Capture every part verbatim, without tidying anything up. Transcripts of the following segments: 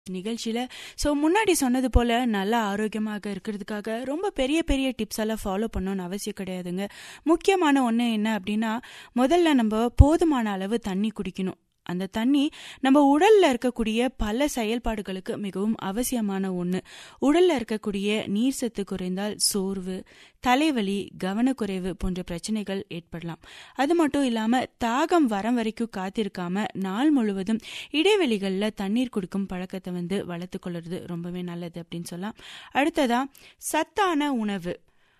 நிகழ்ச்சியில ஸோ முன்னாடி சொன்னது போல நல்லா ஆரோக்கியமாக இருக்கிறதுக்காக ரொம்ப பெரிய பெரிய டிப்ஸ் எல்லாம் ஃபாலோ பண்ணணும்னு அவசியம் கிடையாதுங்க. முக்கியமான ஒன்று என்ன அப்படின்னா, முதல்ல நம்ம போதுமான அளவு தண்ணி குடிக்கணும். அந்த தண்ணி நம்ம உடல்ல இருக்கக்கூடிய பல செயல்பாடுகளுக்கு மிகவும் அவசியமான ஒன்று. உடல்ல இருக்கக்கூடிய நீர் சத்து குறைந்தால் சோர்வு, தலைவலி, கவனக்குறைவு போன்ற பிரச்சனைகள் ஏற்படலாம். அது மட்டும் இல்லாம தாகம் வரம் வரைக்கும் காத்திருக்காம நாள் முழுவதும் இடைவெளிகளில் தண்ணீர் குடிக்கும் பழக்கத்தை வந்து வளர்த்து கொள்வது ரொம்பவே நல்லது அப்படின்னு சொல்லலாம். அடுத்ததா சத்தான உணவு,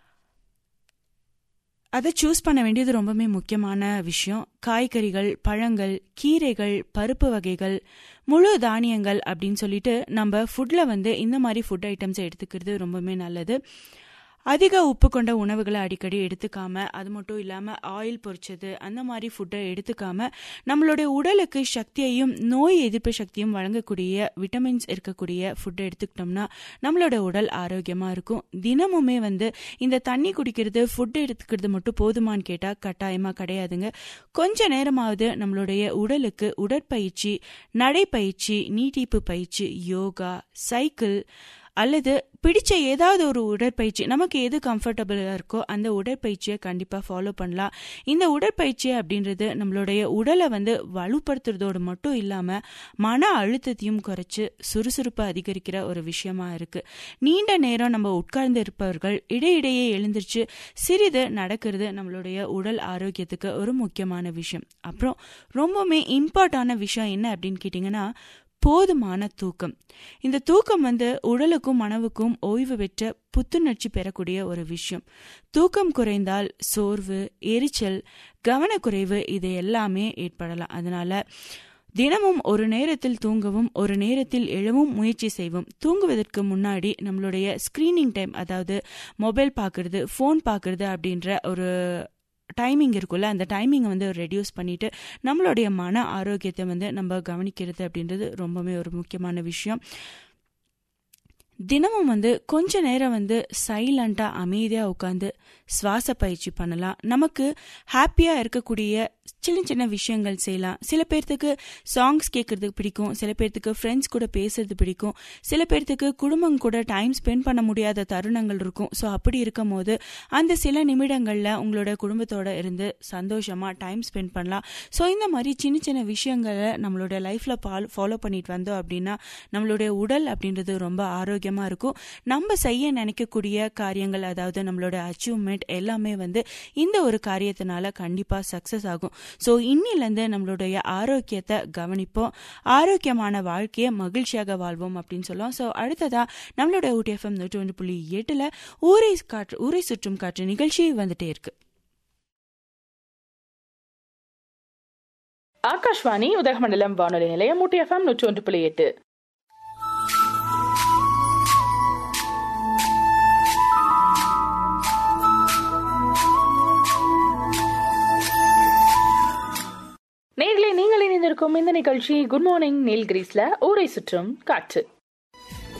அதை சூஸ் பண்ண வேண்டியது ரொம்பவே முக்கியமான விஷயம். காய்கறிகள், பழங்கள், கீரைகள், பருப்பு வகைகள், முழு தானியங்கள் அப்படின்னு சொல்லிட்டு நம்ம ஃபுட்ல வந்து இந்த மாதிரி ஃபுட் ஐட்டம்ஸை எடுத்துக்கிறது ரொம்பவே நல்லது. அதிக உப்பு கொண்ட உணவுகளை அடிக்கடி எடுத்துக்காம, அது மட்டும் இல்லாமல் ஆயில் பொரிச்சது அந்த மாதிரி ஃபுட்டை எடுத்துக்காம நம்மளுடைய உடலுக்கு சக்தியையும் நோய் எதிர்ப்பு சக்தியும் வழங்கக்கூடிய விட்டமின்ஸ் இருக்கக்கூடிய ஃபுட்டை எடுத்துக்கிட்டோம்னா நம்மளோட உடல் ஆரோக்கியமாக இருக்கும். தினமுமே வந்து இந்த தண்ணி குடிக்கிறது, ஃபுட்டு எடுத்துக்கிறது மட்டும் போதுமான்னு கேட்டால் கட்டாயமாக கிடையாதுங்க. கொஞ்ச நேரமாவது நம்மளுடைய உடலுக்கு உடற்பயிற்சி, நடைப்பயிற்சி, நீட்டிப்பு பயிற்சி, யோகா, சைக்கிள் அல்லது பிடிச்ச ஏதாவது ஒரு உடற்பயிற்சி, நமக்கு எது கம்ஃபர்டபுளாக இருக்கோ அந்த உடற்பயிற்சியை கண்டிப்பாக ஃபாலோ பண்ணலாம். இந்த உடற்பயிற்சி அப்படின்றது நம்மளுடைய உடலை வந்து வலுப்படுத்துறதோடு மட்டும் இல்லாமல் மன அழுத்தத்தையும் குறைச்சி சுறுசுறுப்பை அதிகரிக்கிற ஒரு விஷயமா இருக்குது. நீண்ட நேரம் நம்ம உட்கார்ந்து இருப்பவர்கள் இடையிடையே எழுந்திரிச்சு சிறிது நடக்கிறது நம்மளுடைய உடல் ஆரோக்கியத்துக்கு ஒரு முக்கியமான விஷயம். அப்புறம் ரொம்பவுமே இம்பார்ட்டான விஷயம் என்ன அப்படின்னு கேட்டிங்கன்னா, போதுமான தூக்கம். இந்த தூக்கம் வந்து உடலுக்கும் மனவுக்கும் ஓய்வு பெற்ற புத்துணர்ச்சி பெறக்கூடிய ஒரு விஷயம். தூக்கம் குறைந்தால் சோர்வு, எரிச்சல், கவனக்குறைவு இது எல்லாமே ஏற்படலாம். அதனால தினமும் ஒரு நேரத்தில் தூங்கவும் ஒரு நேரத்தில் எழவும் முயற்சி செய்வோம். தூங்குவதற்கு முன்னாடி நம்மளுடைய ஸ்கிரீனிங் டைம், அதாவது மொபைல் பார்க்கறது, ஃபோன் பார்க்கறது அப்படின்ற ஒரு டைமிங் இருக்குல்ல, அந்த டைமிங்கை வந்து ரெடியூஸ் பண்ணிட்டு நம்மளுடைய மன ஆரோக்கியத்தை வந்து நம்ம கவனிக்கிறது அப்படின்றது ரொம்பவே ஒரு முக்கியமான விஷயம். தினமும் வந்து கொஞ்ச நேரம் வந்து சைலண்டாக அமைதியாக உட்காந்து சுவாச பயிற்சி பண்ணலாம். நமக்கு ஹாப்பியாக இருக்கக்கூடிய சின்ன சின்ன விஷயங்கள் செய்யலாம். சில பேர்த்துக்கு சாங்ஸ் கேட்கறதுக்கு பிடிக்கும், சில பேர்த்துக்கு ஃப்ரெண்ட்ஸ் கூட பேசுறது பிடிக்கும், சில பேர்த்துக்கு குடும்பம் கூட டைம் ஸ்பெண்ட் பண்ண முடியாத தருணங்கள் இருக்கும். ஸோ அப்படி இருக்கும் போது அந்த சில நிமிடங்களில் உங்களோட குடும்பத்தோட இருந்து சந்தோஷமாக டைம் ஸ்பெண்ட் பண்ணலாம். ஸோ இந்த மாதிரி சின்ன சின்ன விஷயங்களை நம்மளோட லைஃப்பில் ஃபாலோ ஃபாலோ பண்ணிட்டு வந்தோம் அப்படின்னா நம்மளுடைய உடல் அப்படின்றது ரொம்ப ஆரோக்கியமாக இருக்கும். நம்ம செய்ய நினைக்கக்கூடிய காரியங்கள், அதாவது நம்மளோட அச்சீவ்மெண்ட் எல்லாமே வந்து இந்த ஒரு காரியத்தினால கண்டிப்பாக சக்ஸஸ் ஆகும். ஸோ இன்னிலேருந்து நம்மளுடைய ஆரோக்கியத்தை கவனிப்போம், ஆரோக்கியமான வாழ்க்கையை மகிழ்ச்சியாக வாழ்வோம் அப்படின்னு சொல்லுவோம். ஸோ அடுத்ததா நம்மளோட ஊட்டி எஃப்எம் நூற்றி ஒன்று புள்ளி எட்டுல ஊரை காற்று ஊரை சுற்றும் காற்று நிகழ்ச்சி வந்துட்டே இருக்கு. ஆகாஷ்வாணி உதகமண்டலம் வானொலி நிலையம் ஊட்டி எஃப்எம் நூற்றி ஒன்று புள்ளி எட்டு. நேயர்களே, நீங்கள் இணைந்திருக்கும் இந்த நிகழ்ச்சி குட் மார்னிங் நீல்கிரீஸ்ல ஊரை சுற்றும் காற்று.